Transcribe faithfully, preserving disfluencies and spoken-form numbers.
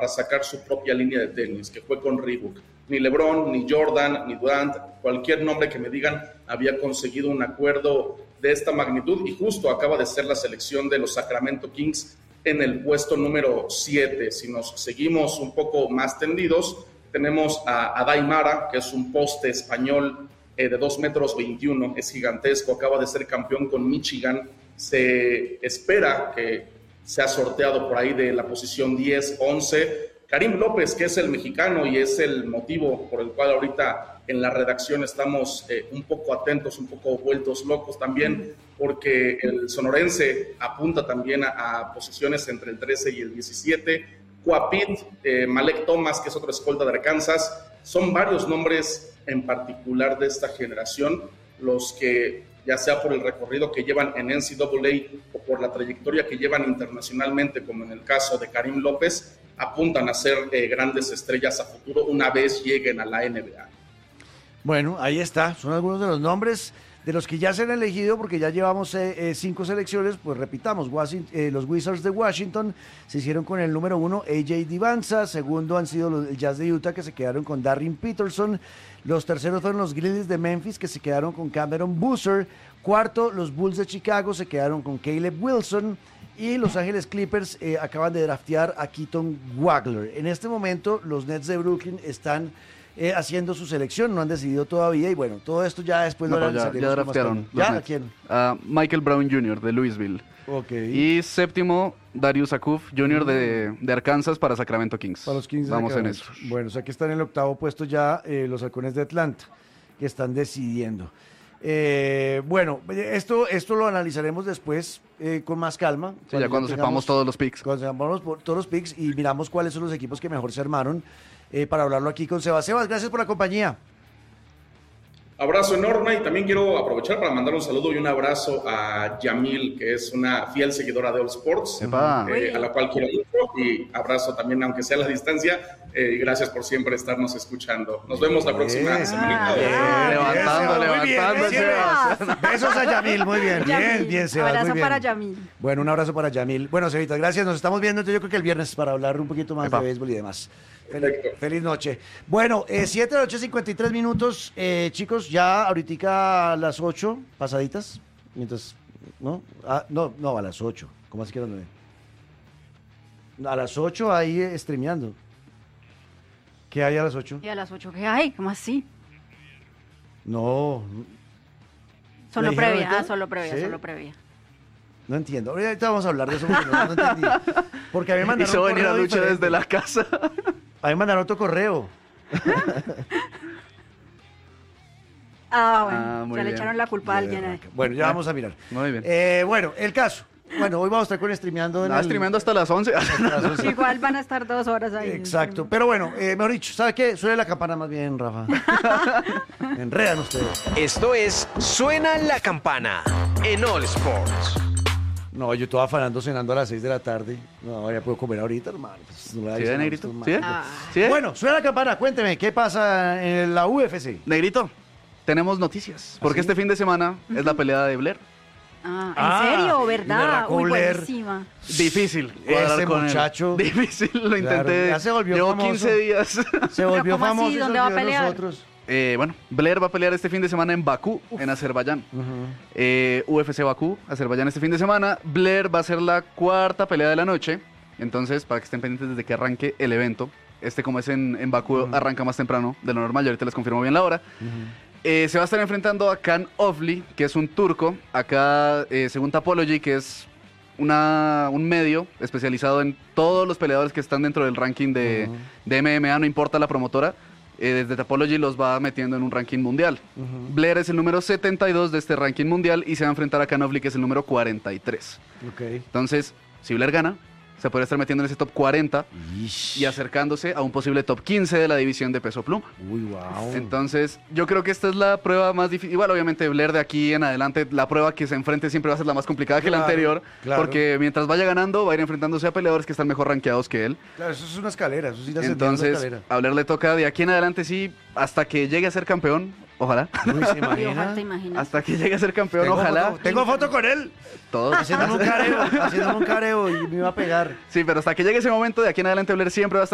para sacar su propia línea de tenis, que fue con Reebok. Ni LeBron, ni Jordan, ni Durant, cualquier nombre que me digan había conseguido un acuerdo de esta magnitud, y justo acaba de ser la selección de los Sacramento Kings en el puesto número siete. Si nos seguimos un poco más tendidos, tenemos a Aday Mara, que es un poste español eh, de dos metros veintiuno, es gigantesco, acaba de ser campeón con Michigan. Se espera que sea sorteado por ahí de la posición diez, once. Karim López, que es el mexicano y es el motivo por el cual ahorita en la redacción estamos eh, un poco atentos, un poco vueltos locos también, porque el sonorense apunta también a, a posiciones entre el trece y el diecisiete. Cuapit, eh, Malek Thomas, que es otro escolta de Arkansas. Son varios nombres en particular de esta generación los que, ya sea por el recorrido que llevan en N C A A o por la trayectoria que llevan internacionalmente, como en el caso de Karim López, apuntan a ser eh, grandes estrellas a futuro una vez lleguen a la N B A. Bueno, ahí está, son algunos de los nombres de los que ya se han elegido, porque ya llevamos eh, eh, cinco selecciones. Pues repitamos, Washington, eh, los Wizards de Washington se hicieron con el número uno A J Divanza, segundo han sido los el Jazz de Utah, que se quedaron con Darren Peterson, los terceros fueron los Grizzlies de Memphis, que se quedaron con Cameron Boozer, cuarto los Bulls de Chicago se quedaron con Caleb Wilson, y Los Ángeles Clippers eh, acaban de draftear a Keaton Wagler. En este momento los Nets de Brooklyn están Eh, haciendo su selección, no han decidido todavía, y bueno, todo esto ya después no, lo ya, ya draftearon. ¿Ya? ¿A quién? A Michael Brown junior de Louisville. Okay. Y séptimo, Darius Akuf junior de, de Arkansas para Sacramento Kings. Para los Kings. Vamos en eso. Bueno, o sea que están en el octavo puesto ya eh, los Halcones de Atlanta, que están decidiendo. Eh, bueno, esto, esto lo analizaremos después eh, con más calma. Sí, ya cuando tengamos, sepamos todos los picks. Cuando sepamos todos los picks y miramos cuáles son los equipos que mejor se armaron, eh, para hablarlo aquí con Sebas. Sebas, gracias por la compañía. Abrazo enorme, y también quiero aprovechar para mandar un saludo y un abrazo a Yamil, que es una fiel seguidora de All Sports, eh, a la cual quiero mucho, y abrazo también, aunque sea a la distancia, eh, y gracias por siempre estarnos escuchando. Nos vemos la próxima bien, semana. Bien, levantando, bien, levantando. Bien, Sebas. Besos a Yamil, muy bien, Yamil. bien, bien, Sebas. Abrazo muy bien. para Yamil. Bueno, un abrazo para Yamil. Bueno, Cevita, gracias, nos estamos viendo entonces yo creo que el viernes para hablar un poquito más Epa. de béisbol y demás. Feliz, feliz noche. Bueno, eh, siete de la noche, cincuenta y tres minutos. Eh, chicos, ya ahorita a las ocho, pasaditas. Mientras, ¿no? Ah, no, no, a las ocho. ¿Cómo así que a las nueve? A las ocho ahí eh, streameando. ¿Qué hay a las ocho? ¿Y a las ocho qué hay? ¿Cómo así? No. Solo ¿La previa, ahorita? ah, solo previa, ¿Sí? solo previa. No entiendo. Ahorita vamos a hablar de eso porque no, no entendí. Porque a mí me mandaron Hizo un venir a correo Lucho diferente. desde la casa. A mí me mandaron otro correo. Ah, bueno, Ah, muy ya le bien. echaron la culpa a alguien ahí. Bueno, ya vamos a mirar. Muy bien. Eh, bueno, el caso. Bueno, hoy vamos a estar con streameando. En Nada, el- streameando hasta las once. hasta las once. Igual van a estar dos horas ahí. Exacto. Pero bueno, eh, mejor dicho, ¿sabe qué? Suele la campana más bien, Rafa. Enredan ustedes. Esto es Suena la Campana en All Sports. No, yo estaba afanando cenando a las seis de la tarde. No, ya puedo comer ahorita, hermano. Pues, no la ¿Sí, hice, no, Negrito? esto es ¿Sí? mal. Ah. ¿Sí? Bueno, suena la campana. Cuénteme, ¿qué pasa en la U F C? Negrito, tenemos noticias. Porque ¿Ah, sí? este fin de semana es la pelea de Blair. Ah, ¿en Ah, serio? y ¿Verdad? berraco Uy, Blair. buenísima. Difícil cuadrar Ese con él. muchacho. Difícil, lo Claro, intenté. ya se volvió Llevo famoso. quince días. Se volvió ¿cómo así? famoso y se ¿Dónde va a olvidó de pelear? nosotros. Eh, bueno, Blair va a pelear este fin de semana en Bakú, en Azerbaiyán. Ujú. Eh, U F C Bakú, Azerbaiyán este fin de semana. Blair va a ser la cuarta pelea de la noche. Entonces, para que estén pendientes desde que arranque el evento. Este, como es en, en Bakú, Ujú. arranca más temprano de lo normal. Y ahorita les confirmo bien la hora. Ujú. Eh, se va a estar enfrentando a Can Ofli, que es un turco. Acá, eh, según Tapology, que es una, un medio especializado en todos los peleadores que están dentro del ranking de, Ujú. de M M A, no importa la promotora. Eh, desde Tapology los va metiendo en un ranking mundial. Ujú. Blair es el número setenta y dos de este ranking mundial y se va a enfrentar a Can Ofli, que es el número cuarenta y tres. Ok. Entonces, si Blair gana, se podría estar metiendo en ese top cuarenta y acercándose a un posible top quince de la división de peso pluma. Uy, wow. Entonces, yo creo que esta es la prueba más difícil. Igual, obviamente, Blair de aquí en adelante, la prueba que se enfrente siempre va a ser la más complicada que la Claro, anterior. claro. Porque mientras vaya ganando, va a ir enfrentándose a peleadores que están mejor rankeados que él. Claro, eso es una escalera, eso sí la sentí en una Entonces, escalera. a Blair le toca de aquí en adelante, sí, hasta que llegue a ser campeón, ojalá. Uy, ¿se Y ojalá imagina? te imaginas. Hasta que llegue a ser campeón, Tengo ojalá. foto, tengo foto con él, Todos. haciéndome un careo, haciéndome un careo y me iba a pegar. Sí, pero hasta que llegue ese momento, de aquí en adelante, Blair siempre va a estar